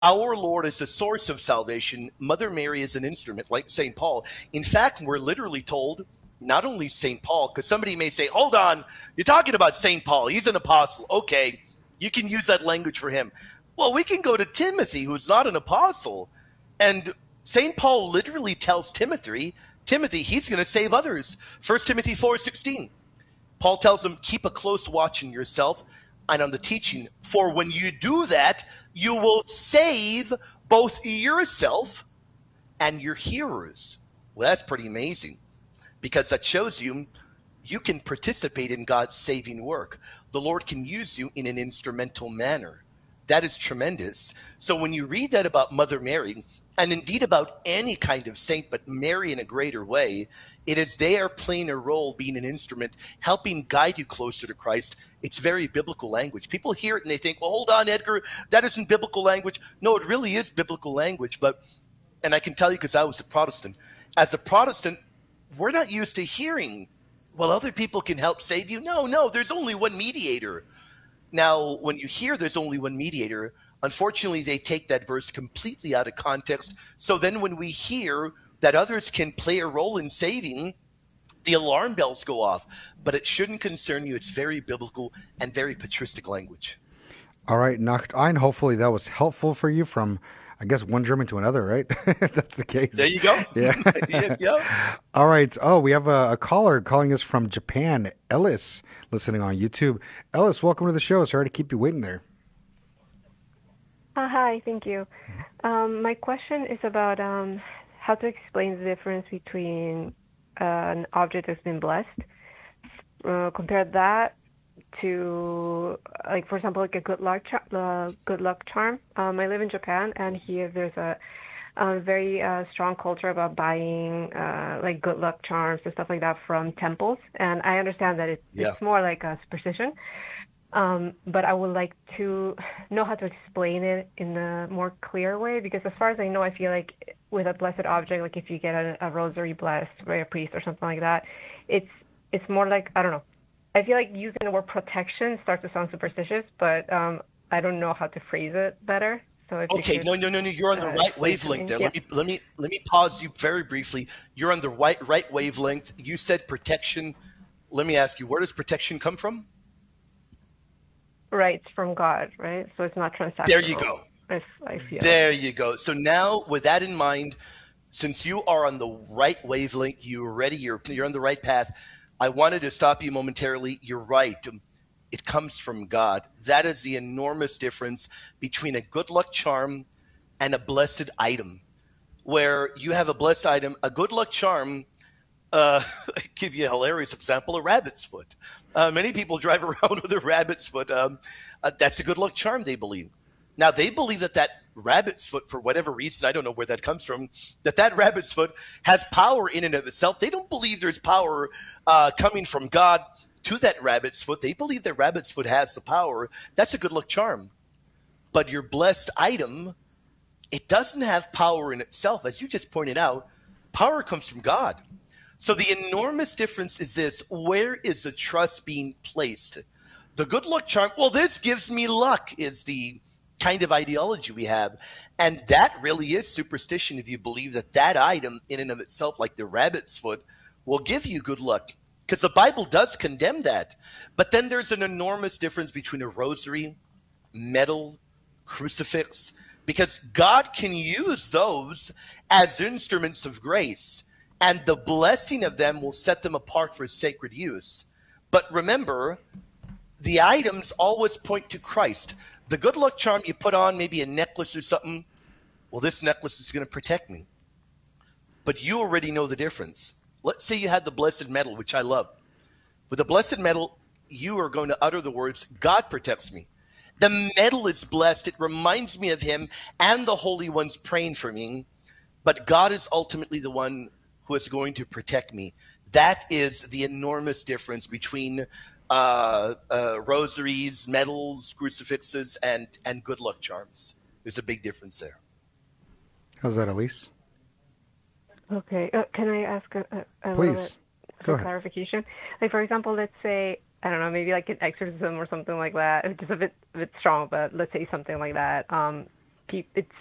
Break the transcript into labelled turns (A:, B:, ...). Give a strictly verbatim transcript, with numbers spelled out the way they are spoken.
A: Our Lord is the source of salvation. Mother Mary is an instrument, like Saint Paul. In fact, we're literally told, not only Saint Paul, because somebody may say, hold on, you're talking about Saint Paul. He's an apostle. Okay, you can use that language for him. Well, we can go to Timothy, who's not an apostle. And Saint Paul literally tells Timothy, Timothy, he's going to save others. First Timothy four sixteen. Paul tells him, keep a close watch on yourself and on the teaching. For when you do that, you will save both yourself and your hearers. Well, that's pretty amazing, because that shows you you can participate in God's saving work. The Lord can use you in an instrumental manner. That is tremendous. So when you read that about Mother Mary, and indeed about any kind of saint, but Mary in a greater way, it is they are playing a role, being an instrument, helping guide you closer to Christ. It's very biblical language. People hear it and they think, well, hold on, Edgar, that isn't biblical language. No, it really is biblical language. But, and I can tell you because I was a Protestant. As a Protestant, we're not used to hearing, well, other people can help save you. No, no, there's only one mediator. Now, when you hear there's only one mediator, unfortunately, they take that verse completely out of context. So then when we hear that others can play a role in saving, the alarm bells go off. But it shouldn't concern you. It's very biblical and very patristic language.
B: All right, Nacht ein. Hopefully that was helpful for you from, I guess, one German to another, right? That's the case.
A: There you go.
B: Yeah.
A: yeah, yeah.
B: All right. Oh, we have a, a caller calling us from Japan, Ellis, listening on YouTube. Ellis, welcome to the show. Sorry to keep you waiting there.
C: Uh, hi, thank you. Um, my question is about um, how to explain the difference between uh, an object that's been blessed. Uh, compare that to, like, for example, like a good luck, char- uh, good luck charm. Um, I live in Japan, and here there's a, a very uh, strong culture about buying uh, like good luck charms and stuff like that from temples. And I understand that it,
A: Yeah.
C: it's more like a superstition. Um, but I would like to know how to explain it in a more clear way, because as far as I know, I feel like with a blessed object, like if you get a, a rosary blessed by a priest or something like that, it's it's more like, I don't know. I feel like using the word protection starts to sound superstitious, but um, I don't know how to phrase it better. So if
A: Okay,
C: you could,
A: no, no, no, no. You're on the
C: uh,
A: right
C: explain to
A: wavelength
C: me.
A: there.
C: Yeah.
A: Let me, let me, let me pause you very briefly. You're on the right, right wavelength. You said protection. Let me ask you, where does protection come from?
C: Right, from God, right? So it's not transactional.
A: There you go.
C: I, I feel.
A: There you go. So now, with that in mind, since you are on the right wavelength, you're ready, you're, you're on the right path, I wanted to stop you momentarily. You're right. It comes from God. That is the enormous difference between a good luck charm and a blessed item. Where you have a blessed item, a good luck charm, uh, I'll give you a hilarious example, a rabbit's foot. Uh, many people drive around with a rabbit's foot. Um, uh, that's a good luck charm, they believe. Now, they believe that that rabbit's foot, for whatever reason, I don't know where that comes from, that that rabbit's foot has power in and of itself. They don't believe there's power uh, coming from God to that rabbit's foot. They believe that rabbit's foot has the power. That's a good luck charm. But your blessed item, it doesn't have power in itself. As you just pointed out, power comes from God. So the enormous difference is this: where is the trust being placed? The good luck charm, well, this gives me luck, is the kind of ideology we have. And that really is superstition if you believe that that item in and of itself, like the rabbit's foot, will give you good luck. Because the Bible does condemn that. But then there's an enormous difference between a rosary, medal, crucifix, because God can use those as instruments of grace. And the blessing of them will set them apart for sacred use. But remember, the items always point to Christ. The good luck charm you put on, maybe a necklace or something, well, this necklace is going to protect me. But you already know the difference. Let's say you had the blessed medal, which I love. With the blessed medal, you are going to utter the words, God protects me. The medal is blessed. It reminds me of him and the holy ones praying for me. But God is ultimately the one who is going to protect me. That is the enormous difference between uh, uh, rosaries, medals, crucifixes, and, and good luck charms. There's a big difference there.
B: How's that, Elise?
C: Okay. Uh, can I ask a, a, a
B: Please.
C: little bit
B: Go
C: for
B: ahead.
C: clarification? Like, for example, let's say, I don't know, maybe like an exorcism or something like that. It's just a bit, a bit strong, but let's say something like that. Um, keep it's